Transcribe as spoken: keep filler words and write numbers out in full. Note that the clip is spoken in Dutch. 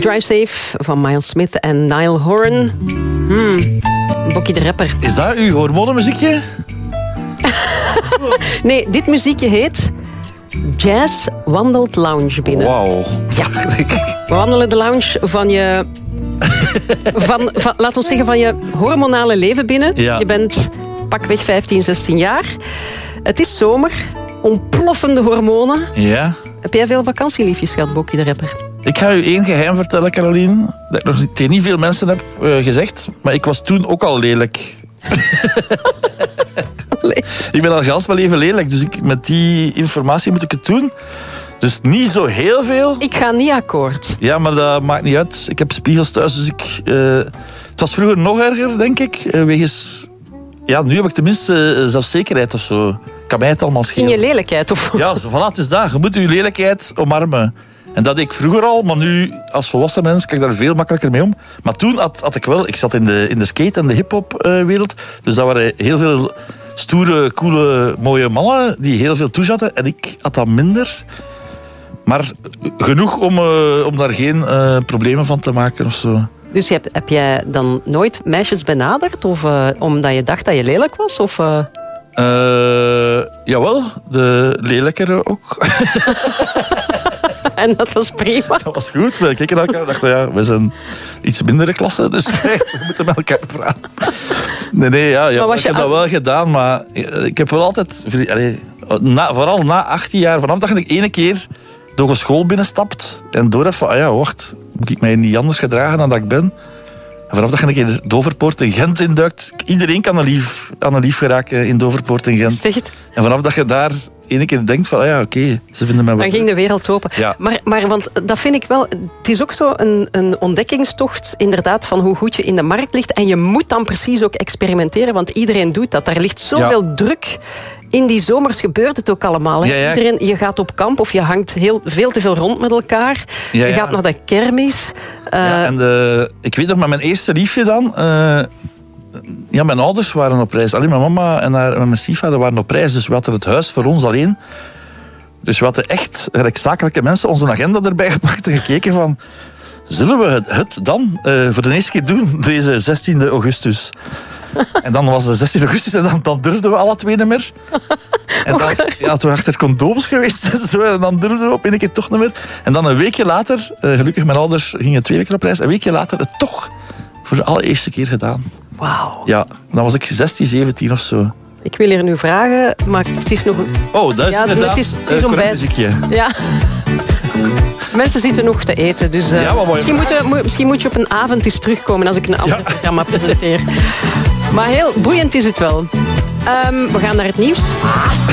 Drive Safe van Miles Smith en Niall Horan. Hmm. Bokkie de Rapper. Is dat uw hormonenmuziekje? Nee, dit muziekje heet Jazz Wandelt Lounge binnen. Wauw. Ja. We wandelen de lounge van je... Van, van, laat ons zeggen, van je hormonale leven binnen. Ja. Je bent pakweg vijftien, zestien jaar. Het is zomer. Ontploffende hormonen. Ja. Heb jij veel vakantieliefjes gehad, Bokkie de Rapper? Ik ga u één geheim vertellen, Caroline. Dat ik nog tegen niet veel mensen heb uh, gezegd. Maar ik was toen ook al lelijk. Ik ben al gans mijn leven lelijk. Dus ik, met die informatie moet ik het doen. Dus niet zo heel veel. Ik ga niet akkoord. Ja, maar dat maakt niet uit. Ik heb spiegels thuis, dus ik... Uh, het was vroeger nog erger, denk ik. Uh, wegens... Ja, nu heb ik tenminste uh, zelfzekerheid of zo. Kan mij het allemaal schelen. In je lelijkheid, of? Ja, zo, voilà, het is dat. Je moet je lelijkheid omarmen. En dat deed ik vroeger al, maar nu als volwassen mens kan ik daar veel makkelijker mee om. Maar toen had, had ik wel... Ik zat in de, in de skate- en de hip-hop uh, wereld. Dus dat waren heel veel stoere, coole, mooie mannen die heel veel toezaten. En ik had dat minder... Maar genoeg om, uh, om daar geen uh, problemen van te maken of zo. Dus heb, heb jij dan nooit meisjes benaderd? Of uh, omdat je dacht dat je lelijk was? Of, uh... uh, jawel, de lelijkere ook. En dat was prima. Dat was goed. We keken naar elkaar en dachten, ja, we zijn iets mindere klasse, dus we moeten met elkaar praten. Nee, nee, ja, ja ik heb dat wel gedaan, maar ik heb wel altijd... Allee, na, vooral na achttien jaar, vanaf dat ik ene keer door een school binnenstapt en door heb van, ah ja, wacht, moet ik mij niet anders gedragen dan dat ik ben? En vanaf dat je een keer Doverpoort in Gent induikt, iedereen kan een lief, aan een lief geraken in Doverpoort in Gent. Zeg het. En vanaf dat je daar ene keer denkt van, ah ja, oké, okay, ze vinden mij wel... Dan ging de wereld open. Ja. Maar, maar want dat vind ik wel... Het is ook zo een, een ontdekkingstocht, inderdaad, van hoe goed je in de markt ligt. En je moet dan precies ook experimenteren, want iedereen doet dat. Daar ligt zoveel ja. druk... In die zomers gebeurt het ook allemaal. Hè? Ja, ja. Iedereen, je gaat op kamp of je hangt heel, veel te veel rond met elkaar. Ja, je ja. gaat naar de kermis. Uh... Ja, en de, ik weet nog, met mijn eerste liefje dan... Uh, ja, mijn ouders waren op reis. Alleen mijn mama en haar, mijn stiefvader waren op reis. Dus we hadden het huis voor ons alleen. Dus we hadden echt, gelijk zakelijke mensen, onze agenda erbij gepakt en gekeken van... Zullen we het, het dan uh, voor de eerste keer doen, deze zestiende augustus? En dan was het zestien augustus en dan, dan durfden we alle twee niet meer. En dan ja, toen achter condooms geweest en zo. En dan durfden we op een keer toch niet meer. En dan een weekje later, uh, gelukkig mijn ouders gingen twee weken op reis. Een weekje later het toch voor de allereerste keer gedaan. Wauw. Ja, dan was ik zestien, zeventien of zo. Ik wil hier nu vragen, maar het is nog... Oh, dat is ja, inderdaad het is, het is uh, ontbijt. Ja. Mensen zitten nog te eten, dus uh, ja, misschien, moet je, misschien moet je op een avond eens terugkomen als ik een ander ja. programma presenteer. Maar heel boeiend is het wel. Um, we gaan naar het nieuws.